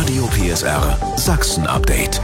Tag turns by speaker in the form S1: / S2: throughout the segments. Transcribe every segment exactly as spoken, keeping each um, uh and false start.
S1: Radio P S R Sachsen Update.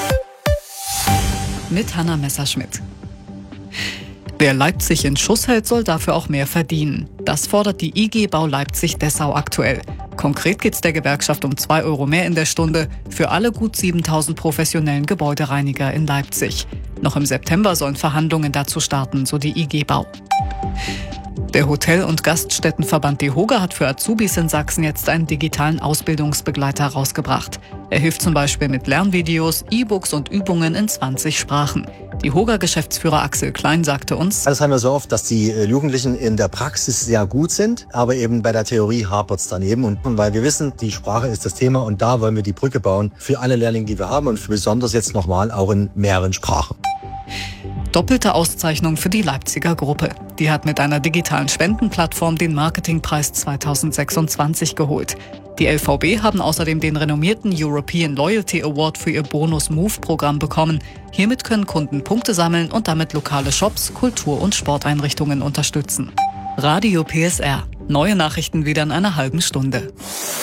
S2: Mit Hanna Messerschmidt. Wer Leipzig in Schuss hält, soll dafür auch mehr verdienen. Das fordert die I G Bau Leipzig-Dessau aktuell. Konkret geht es der Gewerkschaft um zwei Euro mehr in der Stunde für alle gut siebentausend professionellen Gebäudereiniger in Leipzig. Noch im September sollen Verhandlungen dazu starten, so die I G Bau. Der Hotel- und Gaststättenverband DEHOGA hat für Azubis in Sachsen jetzt einen digitalen Ausbildungsbegleiter rausgebracht. Er hilft zum Beispiel mit Lernvideos, E-Books und Übungen in zwanzig Sprachen. DEHOGA-Geschäftsführer Axel Klein sagte uns:
S3: Das haben wir so oft, dass die Jugendlichen in der Praxis sehr gut sind, aber eben bei der Theorie hapert es daneben. Und weil wir wissen, die Sprache ist das Thema und da wollen wir die Brücke bauen für alle Lehrlinge, die wir haben und für besonders jetzt nochmal auch in mehreren Sprachen.
S2: Doppelte Auszeichnung für die Leipziger Gruppe. Die hat mit einer digitalen Spendenplattform den Marketingpreis zweitausendsechsundzwanzig geholt. Die L V B haben außerdem den renommierten European Loyalty Award für ihr Bonus-Move-Programm bekommen. Hiermit können Kunden Punkte sammeln und damit lokale Shops, Kultur- und Sporteinrichtungen unterstützen. Radio P S R. Neue Nachrichten wieder in einer halben Stunde.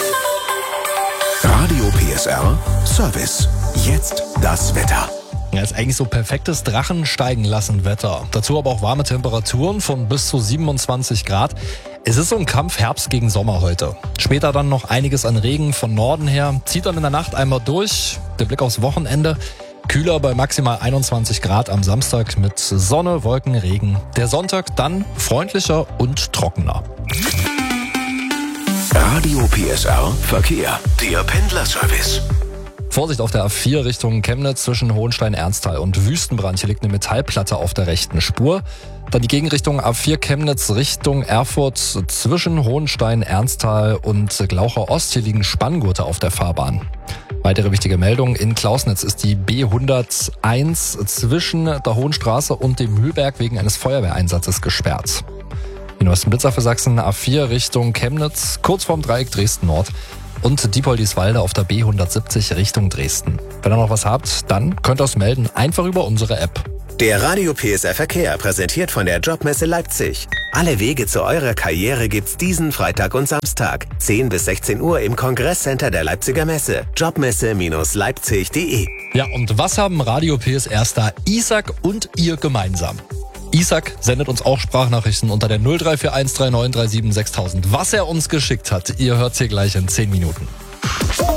S1: Radio P S R Service. Jetzt das Wetter.
S4: Ja, ist eigentlich so perfektes Drachen steigen lassen Wetter. Dazu aber auch warme Temperaturen von bis zu siebenundzwanzig Grad. Es ist so ein Kampf Herbst gegen Sommer heute. Später dann noch einiges an Regen von Norden her. Zieht dann in der Nacht einmal durch. Der Blick aufs Wochenende. Kühler bei maximal einundzwanzig Grad am Samstag mit Sonne, Wolken, Regen. Der Sonntag dann freundlicher und trockener.
S1: Radio P S R Verkehr. Der Pendlerservice.
S4: Vorsicht auf der A vier Richtung Chemnitz zwischen Hohenstein-Ernsthal und Wüstenbrand. Hier liegt eine Metallplatte auf der rechten Spur. Dann die Gegenrichtung A vier Chemnitz Richtung Erfurt zwischen Hohenstein-Ernsthal und Glaucher Ost. Hier liegen Spanngurte auf der Fahrbahn. Weitere wichtige Meldung: in Klausnitz ist die B hunderteins zwischen der Hohenstraße und dem Mühlberg wegen eines Feuerwehreinsatzes gesperrt. Die neuesten Blitzer für Sachsen: A vier Richtung Chemnitz, kurz vorm Dreieck Dresden-Nord. Und Diepoldiswalde auf der B hundertsiebzig Richtung Dresden. Wenn ihr noch was habt, dann könnt ihr es melden, einfach über unsere App.
S5: Der Radio P S R Verkehr, präsentiert von der Jobmesse Leipzig. Alle Wege zu eurer Karriere gibt's diesen Freitag und Samstag, zehn bis sechzehn Uhr im Kongresscenter der Leipziger Messe. Jobmesse Leipzig punkt de.
S4: Ja, und was haben Radio P S R-Star Isaac und ihr gemeinsam? Isaac sendet uns auch Sprachnachrichten unter der null drei vier eins drei neun drei sieben sechstausend. Was er uns geschickt hat, ihr hört's hier gleich in zehn Minuten.